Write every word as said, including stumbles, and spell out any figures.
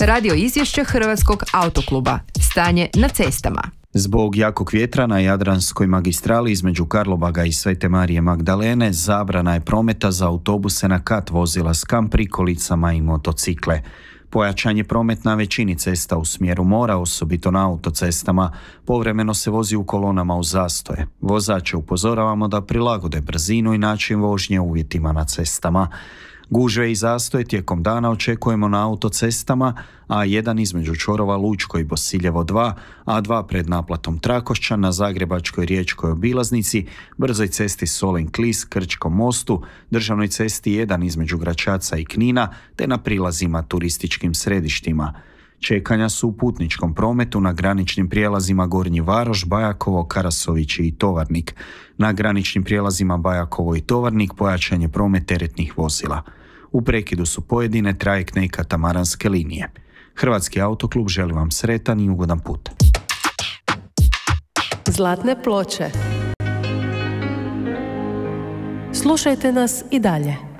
Radio izvješće Hrvatskog autokluba. Stanje na cestama. Zbog jakog vjetra na Jadranskoj magistrali između Karlobaga i Svete Marije Magdalene zabrana je prometa za autobuse na kat, vozila s kamp, prikolicama i motocikle. Pojačan je promet na većini cesta u smjeru mora, osobito na autocestama. Povremeno se vozi u kolonama u zastoje. Vozače upozoravamo da prilagode brzinu i način vožnje uvjetima na cestama. Gužve i zastoje tijekom dana očekujemo na autocestama, a jedan između čvorova Lučko i Bosiljevo dva, a dva pred naplatom Trakošćan na Zagrebačkoj riječkoj obilaznici, brzoj cesti Solin-Klis, Krčkom mostu, državnoj cesti jedan između Gračaca i Knina, te na prilazima turističkim središtima. Čekanja su u putničkom prometu na graničnim prijelazima Gornji Varoš, Bajakovo, Karasović i Tovarnik. Na graničnim prijelazima Bajakovo i Tovarnik pojačan je promet teretnih vozila. U prekidu su pojedine trajektne i katamaranske linije. Hrvatski autoklub želi vam sretan i ugodan put. Zlatne ploče. Slušajte nas i dalje.